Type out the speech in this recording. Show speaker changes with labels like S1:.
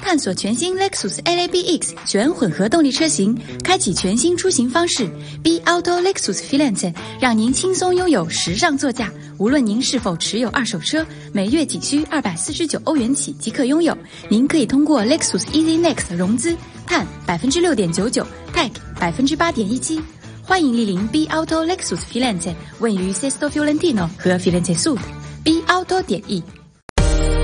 S1: 探索全新 Lexus LABX 全混合动力车型，开启全新出行方式。B Auto Lexus Filant 让您轻松拥有时尚座驾。无论您是否持有二手车，每月仅需249欧元起即可拥有。您可以通过 Lexus Easy Next 融资，碳 6.99%， TEC 8.17%。欢迎莅临 B Auto Lexus Filant， 位于 Sesto Fiorentino 和 Firenze Sud。B Auto.e